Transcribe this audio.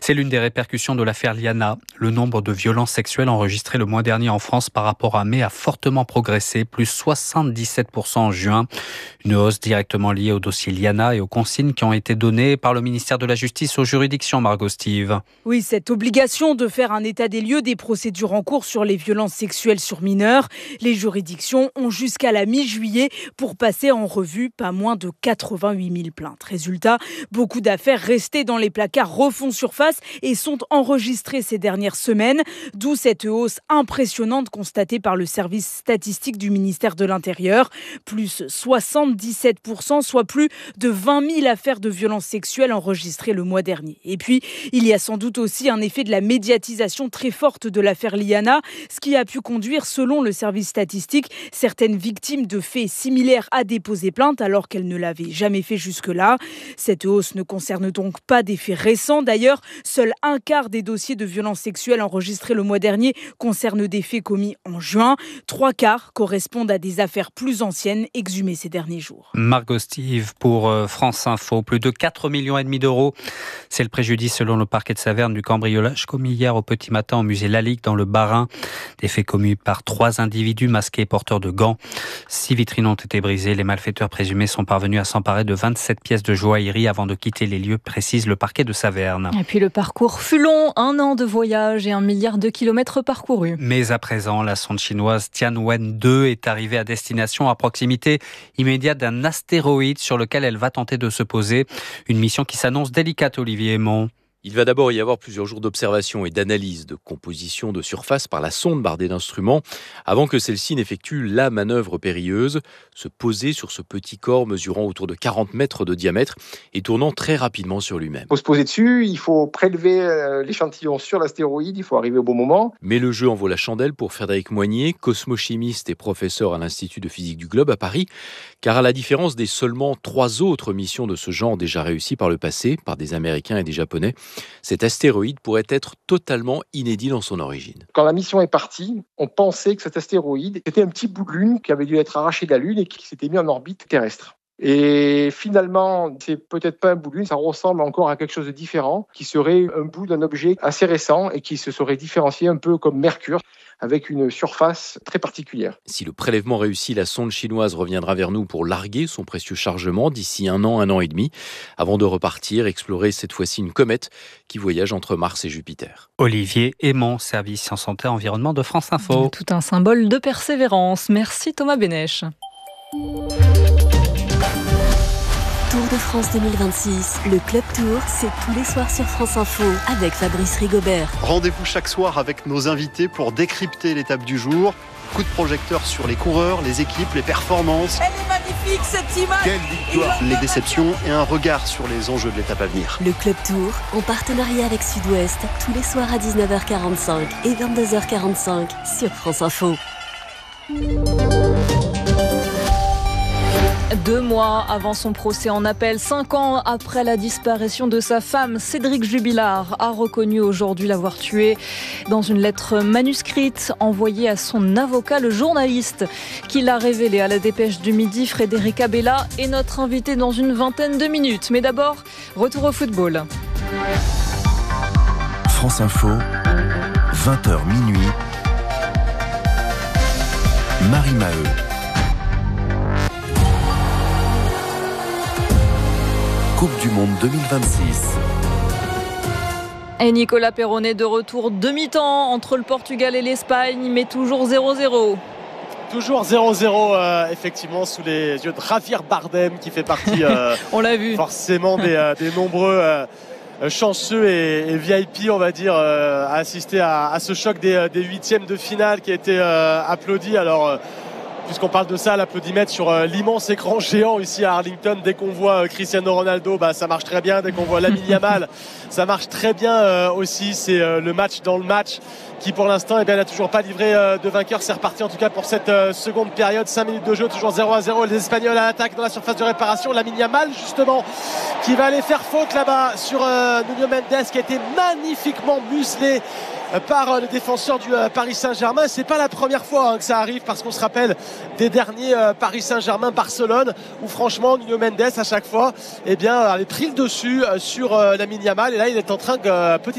C'est l'une des répercussions de l'affaire Liana. Le nombre de violences sexuelles enregistrées le mois dernier en France par rapport à mai a fortement progressé, plus 77% en juin. Une hausse directement liée au dossier Liana et aux consignes qui ont été données par le ministère de la Justice aux juridictions, Margot Steve. Oui, cette obligation de faire un état des lieux des procédures en cours sur les violences sexuelles sur mineurs. Les juridictions ont jusqu'à la mi-juillet pour passer en revue pas moins de 88 000 plaintes. Résultat, beaucoup d'affaires restées dans les placards refont surface et sont enregistrées ces dernières semaines. D'où cette hausse impressionnante constatée par le service statistique du ministère de l'Intérieur. Plus 77%, soit plus de 20 000 affaires de violences sexuelles enregistrées le mois dernier. Et puis, il y a sans doute aussi un effet de la médiatisation très forte de l'affaire Liana, ce qui a pu conduire, selon le service statistique, certaines victimes de faits similaires à déposer plainte alors qu'elles ne l'avaient jamais fait jusque-là. Cette hausse ne concerne donc pas des faits récents. D'ailleurs, seul un quart des dossiers de violences sexuelles enregistrés le mois dernier concernent des faits commis en juin. 3 quarts correspondent à des affaires plus anciennes exhumées ces derniers jours. Margot Steve pour France Info. Plus de 4,5 millions d'euros. C'est le préjudice selon le parquet de Saverne du cambriolage commis hier au petit matin au musée Lalique dans le Bas-Rhin. Des faits commis par 3 individus masqués et porteurs de gants. 6 vitrines ont été brisées. Les malfaiteurs présumés sont parvenus à s'emparer de 27 pièces de joaillerie avant de quitter les lieux, précise le parquet de Saverne. Et puis le parcours fut long, 1 an de voyage et 1 milliard de kilomètres parcourus. Mais à présent, la sonde chinoise Tianwen-2 est arrivée à destination à proximité immédiate d'un astéroïde sur lequel elle va tenter de se poser. Une mission qui s'annonce délicate, Olivier Aymon. Il va d'abord y avoir plusieurs jours d'observation et d'analyse de composition de surface par la sonde bardée d'instruments avant que celle-ci n'effectue la manœuvre périlleuse, se poser sur ce petit corps mesurant autour de 40 mètres de diamètre et tournant très rapidement sur lui-même. Il faut se poser dessus, il faut prélever l'échantillon sur l'astéroïde, il faut arriver au bon moment. Mais le jeu en vaut la chandelle pour Frédéric Moignet, cosmochimiste et professeur à l'Institut de physique du globe à Paris, car à la différence des seulement 3 autres missions de ce genre déjà réussies par le passé, par des Américains et des Japonais, cet astéroïde pourrait être totalement inédit dans son origine. Quand la mission est partie, on pensait que cet astéroïde était un petit bout de Lune qui avait dû être arraché de la Lune et qui s'était mis en orbite terrestre. Et finalement, c'est peut-être pas un bout de Lune, ça ressemble encore à quelque chose de différent, qui serait un bout d'un objet assez récent et qui se serait différencié un peu comme Mercure, avec une surface très particulière. Si le prélèvement réussit, la sonde chinoise reviendra vers nous pour larguer son précieux chargement d'ici 1 an et demi, avant de repartir explorer cette fois-ci une comète qui voyage entre Mars et Jupiter. Olivier Aymon, service Sciences Santé Environnement de France Info. Tout un symbole de persévérance. Merci Thomas Bénèche. Tour de France 2026, le Club Tour, c'est tous les soirs sur France Info avec Fabrice Rigobert. Rendez-vous chaque soir avec nos invités pour décrypter l'étape du jour. Coup de projecteur sur les coureurs, les équipes, les performances. Elle est magnifique cette image. Quelle victoire, les déceptions et un regard sur les enjeux de l'étape à venir. Le Club Tour, en partenariat avec Sud-Ouest, tous les soirs à 19h45 et 22h45 sur France Info. 2 mois avant son procès en appel, 5 ans après la disparition de sa femme, Cédric Jubilard a reconnu aujourd'hui l'avoir tué. Dans une lettre manuscrite envoyée à son avocat, le journaliste qui l'a révélé à la Dépêche du Midi, Frédéric Abella, est notre invité dans une vingtaine de minutes. Mais d'abord, retour au football. France Info, 20h minuit. Marie Maheu. Coupe du Monde 2026. Et Nicolas Perronnet de retour demi-temps entre le Portugal et l'Espagne, mais toujours 0-0. Toujours 0-0, effectivement, sous les yeux de Javier Bardem, qui fait partie on l'a vu. Forcément des nombreux chanceux et VIP, on va dire, à assister à ce choc des 8e de finale qui a été applaudi. Alors, puisqu'on parle de ça, l'applaudimètre sur l'immense écran géant ici à Arlington, dès qu'on voit Cristiano Ronaldo, ça marche très bien. Dès qu'on voit Lamine Yamal, ça marche très bien aussi. C'est le match dans le match qui, pour l'instant, n'a toujours pas livré de vainqueur. C'est reparti en tout cas pour cette seconde période. 5 minutes de jeu, toujours 0-0. Les Espagnols à l'attaque dans la surface de réparation. Lamine Yamal, justement, qui va aller faire faute là-bas sur Nuno Mendes, qui a été magnifiquement muselé par les défenseurs du Paris Saint-Germain. C'est pas la première fois que ça arrive, parce qu'on se rappelle des derniers Paris Saint-Germain-Barcelone où franchement Nuno Mendes à chaque fois avait pris le dessus sur Lamine Yamal, et là il est en train petit